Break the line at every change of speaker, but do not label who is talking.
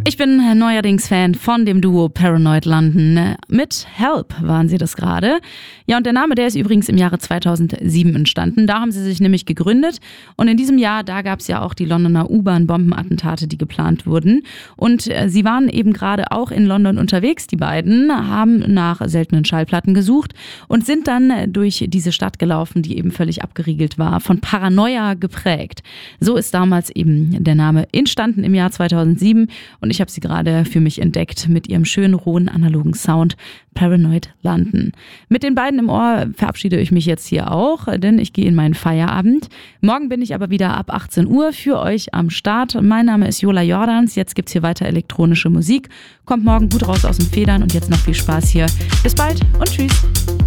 Ich bin neuerdings Fan von dem Duo Paranoid London. Mit Help waren sie das gerade. Ja, und der Name, der ist übrigens im Jahre 2007 entstanden. Da haben sie sich nämlich gegründet. Und in diesem Jahr, da gab es ja auch die Londoner U-Bahn-Bombenattentate, die geplant wurden. Und sie waren eben gerade auch in London unterwegs, die beiden, haben nach seltenen Schallplatten gesucht und sind dann durch diese Stadt gelaufen, die eben völlig abgeriegelt war, von Paranoia geprägt. So ist damals eben der Name entstanden im Jahr 2007. Und ich habe sie gerade für mich entdeckt mit ihrem schönen, rohen, analogen Sound Paranoid London. Mit den beiden im Ohr verabschiede ich mich jetzt hier auch, denn ich gehe in meinen Feierabend. Morgen bin ich aber wieder ab 18 Uhr für euch am Start. Mein Name ist Jola Jordans. Jetzt gibt's hier weiter elektronische Musik. Kommt morgen gut raus aus den Federn und jetzt noch viel Spaß hier. Bis bald und tschüss.